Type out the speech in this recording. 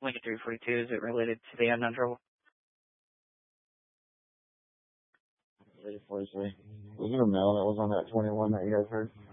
Lincoln 342, is it related to the unknown trouble? 343. Was there a mail that was on that 21 that you guys heard?